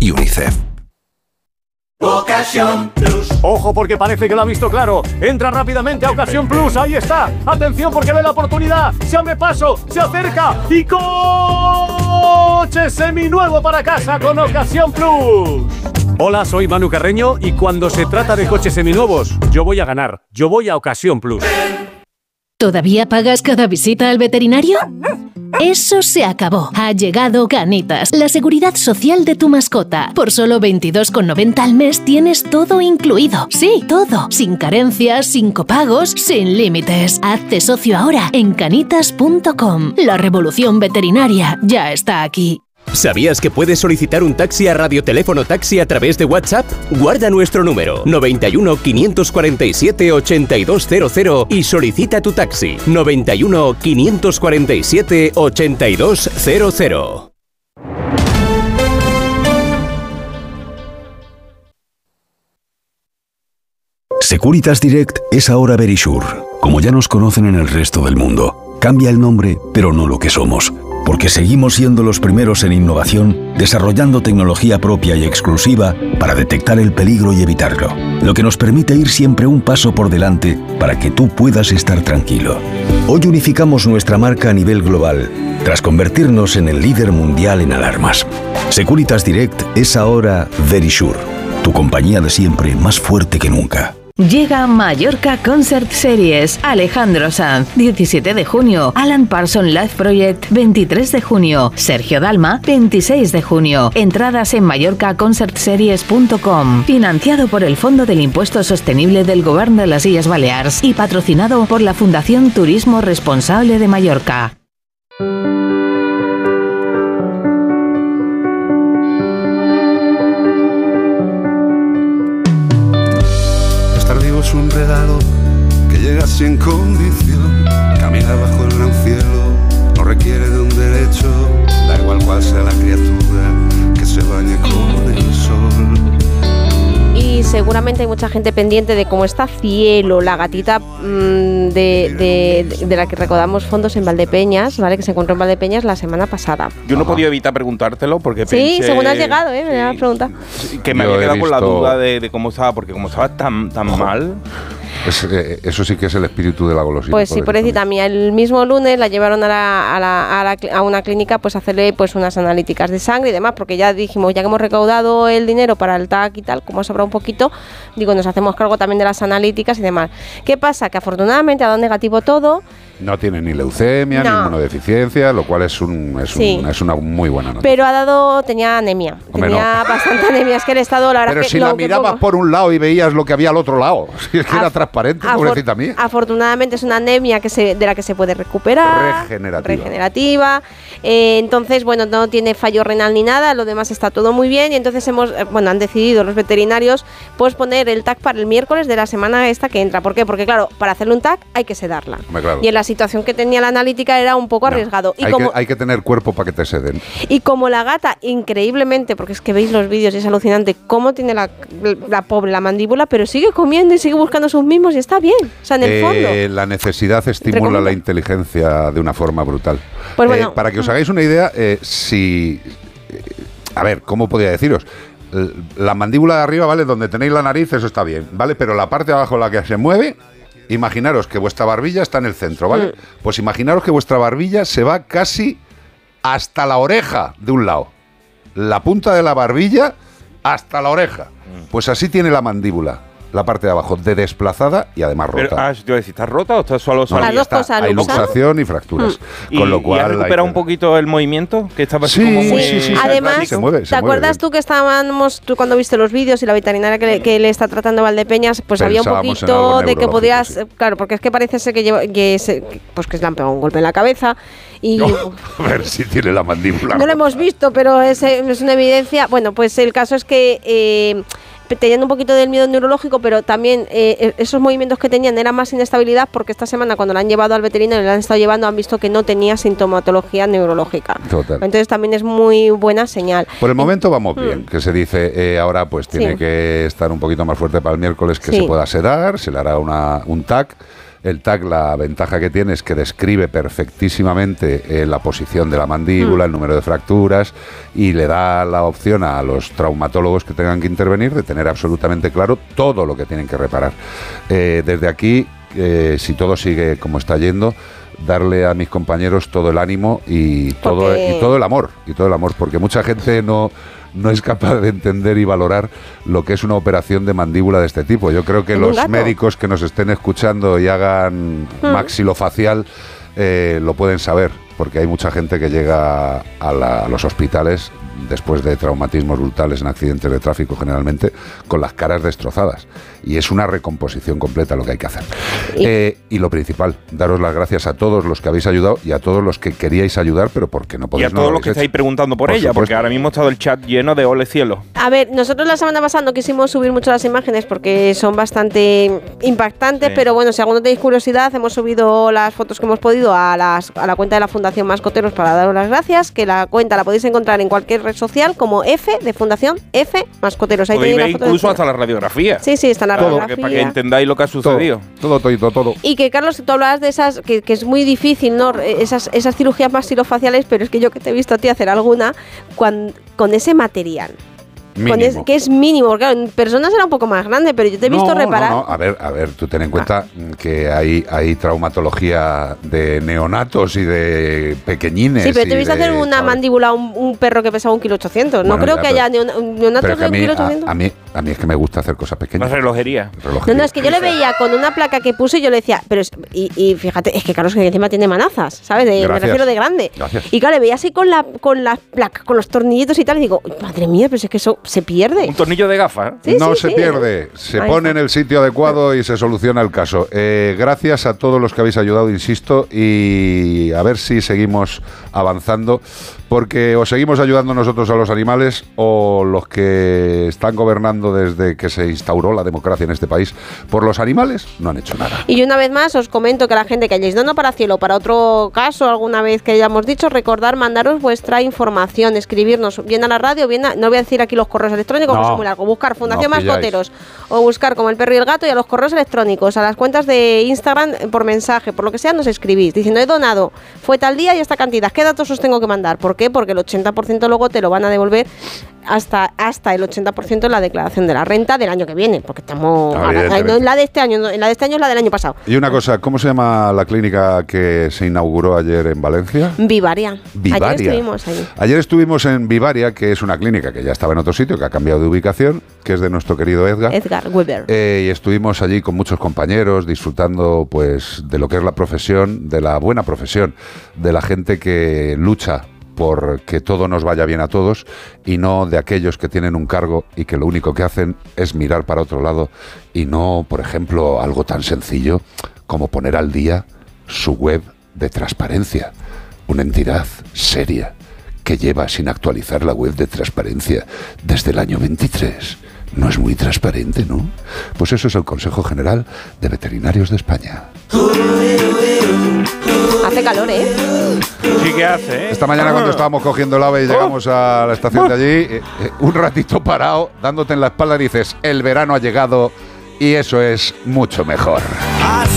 y UNICEF. Ocasión Plus. Ojo, porque parece que lo ha visto claro. Entra rápidamente a Ocasión Plus. Ahí está. Atención, porque ve la oportunidad. Se abre paso, se acerca y coche seminuevo para casa con Ocasión Plus. Hola, soy Manu Carreño y cuando se trata de coches seminuevos, yo voy a ganar. Yo voy a Ocasión Plus. ¿Todavía pagas cada visita al veterinario? Eso se acabó. Ha llegado Canitas, la seguridad social de tu mascota. Por solo 22,90 al mes tienes todo incluido. Sí, todo. Sin carencias, sin copagos, sin límites. Hazte socio ahora en canitas.com. La revolución veterinaria ya está aquí. ¿Sabías que puedes solicitar un taxi a Radioteléfono Taxi a través de WhatsApp? Guarda nuestro número 91 547 8200 y solicita tu taxi 91 547 8200. Securitas Direct es ahora Verisure, como ya nos conocen en el resto del mundo. Cambia el nombre, pero no lo que somos. Porque seguimos siendo los primeros en innovación, desarrollando tecnología propia y exclusiva para detectar el peligro y evitarlo. Lo que nos permite ir siempre un paso por delante para que tú puedas estar tranquilo. Hoy unificamos nuestra marca a nivel global, tras convertirnos en el líder mundial en alarmas. Securitas Direct es ahora Verisure, tu compañía de siempre más fuerte que nunca. Llega Mallorca Concert Series. Alejandro Sanz, 17 de junio. Alan Parsons Live Project, 23 de junio. Sergio Dalma, 26 de junio. Entradas en mallorcaconcertseries.com. Financiado por el Fondo del Impuesto Sostenible del Govern de las Illes Balears y patrocinado por la Fundación Turismo Responsable de Mallorca. Es un regalo que llega sin condición. Camina bajo el gran cielo, no requiere de un derecho. Da igual cuál sea la criatura que se bañe con el sol. Y seguramente hay mucha gente pendiente de cómo está Cielo, la gatita de la que recaudamos fondos en Valdepeñas, ¿vale? Que se encontró en Valdepeñas la semana pasada. Yo no podía evitar preguntártelo porque sí, pensé, según has llegado, me la pregunta. Que me había quedado con la duda de cómo estaba, porque como estaba tan mal. Eso sí que es el espíritu de la golosina. Pues sí, pobrecita mía. El mismo lunes la llevaron a una clínica pues a hacerle pues unas analíticas de sangre y demás, porque ya dijimos, ya que hemos recaudado el dinero para el TAC y tal, como ha sobrado un poquito, digo, nos hacemos cargo también de las analíticas y demás. ¿Qué pasa? Que afortunadamente ha dado negativo todo. No tiene ni leucemia, ni inmunodeficiencia, lo cual es una muy buena noticia. Pero tenía anemia. Tenía bastante anemia. Es que el estado, la verdad, pero si la mirabas por un lado y veías lo que había al otro lado, si es que era transparente, pobrecita mía. Afortunadamente es una anemia de la que se puede recuperar. Regenerativa. Entonces, bueno, no tiene fallo renal ni nada, lo demás está todo muy bien. Y entonces han decidido los veterinarios pues poner el TAC para el miércoles de la semana esta que entra. ¿Por qué? Porque claro, para hacerle un TAC hay que sedarla. Claro. Y en la situación que tenía la analítica era un poco arriesgado. Y hay que tener cuerpo para que te seden. Y como la gata, increíblemente, porque es que veis los vídeos y es alucinante cómo tiene la pobre la mandíbula, pero sigue comiendo y sigue buscando sus mismos y está bien. O sea, en el fondo. La necesidad estimula la inteligencia de una forma brutal. Pues bueno, para que os hagáis una idea, a ver, ¿cómo podría deciros? La mandíbula de arriba, ¿vale? Donde tenéis la nariz, eso está bien, ¿vale? Pero la parte de abajo, la que se mueve, imaginaros que vuestra barbilla está en el centro, ¿vale? Pues imaginaros que vuestra barbilla se va casi hasta la oreja de un lado. La punta de la barbilla hasta la oreja. Pues así tiene la mandíbula. La parte de abajo, de desplazada y además rota. Yo decía, ¿está rota o está solo las dos cosas? Hay luxación y fracturas. Con lo cual. ¿Y ha recuperado un poquito el movimiento? Que estaba así como muy. Sí. Además, ¿te acuerdas tú que tú cuando viste los vídeos y la veterinaria que le está tratando Valdepeñas, pues había un poquito de que podías. Sí. Claro, porque es que parece ser que le han pegado un golpe en la cabeza. Y a ver si tiene la mandíbula. No lo hemos visto, pero es una evidencia. Bueno, pues el caso es que. Teniendo un poquito del miedo neurológico, pero también esos movimientos que tenían eran más inestabilidad, porque esta semana cuando la han llevado al veterinario y la han estado llevando han visto que no tenía sintomatología neurológica. Total. Entonces también es muy buena señal. Por el momento vamos bien, que se dice ahora pues tiene que estar un poquito más fuerte para el miércoles, que se pueda sedar, se le hará un TAC. El TAC, la ventaja que tiene es que describe perfectísimamente la posición de la mandíbula, el número de fracturas, y le da la opción a los traumatólogos que tengan que intervenir de tener absolutamente claro todo lo que tienen que reparar. Desde aquí, si todo sigue como está yendo, darle a mis compañeros todo el ánimo y todo el amor, porque mucha gente no es capaz de entender y valorar lo que es una operación de mandíbula de este tipo. Yo creo que los médicos que nos estén escuchando y hagan maxilofacial lo pueden saber, porque hay mucha gente que llega a los hospitales después de traumatismos brutales en accidentes de tráfico, generalmente con las caras destrozadas, y es una recomposición completa lo que hay que hacer. Y lo principal, daros las gracias a todos los que habéis ayudado y a todos los que queríais ayudar, pero porque no podéis. Y a todos los que estáis preguntando por ella, supuesto. Porque ahora mismo ha estado el chat lleno de ole cielo. A ver, nosotros la semana pasada no quisimos subir mucho las imágenes porque son bastante impactantes, pero bueno, si alguno tenéis curiosidad, hemos subido las fotos que hemos podido a la cuenta de la Fundación Mascoteros para daros las gracias, que la cuenta la podéis encontrar en cualquier red social como F de Fundación F Mascoteros. Ahí podéis ver incluso hasta la radiografía. Sí, está la radiografía. Para que entendáis lo que ha sucedido. Todo. Y que, Carlos, tú hablabas de esas, que es muy difícil, ¿no? Esas cirugías maxilofaciales, pero es que yo que te he visto a ti hacer alguna con ese material. Que es mínimo, claro, en personas era un poco más grande, pero yo te he visto reparar. No. A ver, tú ten en cuenta que hay traumatología de neonatos y de pequeñines. Sí, pero te he visto hacer una mandíbula a un perro que pesaba 1,8 kg. No creo que haya neonatos de 1,8 kg. A mí es que me gusta hacer cosas pequeñas. Más relojería. No, es que yo le veía con una placa que puse y yo le decía, pero y fíjate, es que Carlos que encima tiene manazas, ¿sabes? Me refiero de grande. Gracias. Y claro, le veía así con la placa, con los tornillitos y tal, y digo, madre mía, pero es que eso se pierde. Un tornillo de gafa. No se pierde, se pone en el sitio adecuado y se soluciona el caso. Gracias a todos los que habéis ayudado, insisto, y a ver si seguimos avanzando, porque o seguimos ayudando nosotros a los animales o los que están gobernando desde que se instauró la democracia en este país por los animales no han hecho nada. Y una vez más os comento que la gente que hayáis dado para cielo, para otro caso, alguna vez que hayamos dicho, recordar mandaros vuestra información, escribirnos bien a la radio, no voy a decir aquí los correos electrónicos, que es muy largo, buscar Fundación Mascoteros o buscar como El Perro y el Gato, y a los correos electrónicos, a las cuentas de Instagram, por mensaje, por lo que sea, nos escribís diciendo he donado, fue tal día y esta cantidad, ¿qué datos os tengo que mandar? ¿Por qué? Porque el 80% luego te lo van a devolver hasta el 80% en la declaración de la renta del año que viene, porque estamos no en la de este año, en la de este año es la del año pasado. Y una cosa, ¿cómo se llama la clínica que se inauguró ayer en Valencia? Vivaria. Ayer estuvimos en Vivaria, que es una clínica que ya estaba en otro sitio, que ha cambiado de ubicación, que es de nuestro querido Edgar Weber. Y estuvimos allí con muchos compañeros disfrutando pues de lo que es la profesión, de la buena profesión, de la gente que lucha por que todo nos vaya bien a todos y no de aquellos que tienen un cargo y que lo único que hacen es mirar para otro lado y no, por ejemplo, algo tan sencillo como poner al día su web de transparencia. Una entidad seria que lleva sin actualizar la web de transparencia desde el año 23. No es muy transparente, ¿no? Pues eso es el Consejo General de Veterinarios de España. Hace calor, ¿eh? Sí que hace, ¿eh? Esta mañana cuando estábamos cogiendo el AVE y llegamos a la estación de allí, un ratito parado, dándote en la espalda dices, el verano ha llegado y eso es mucho mejor.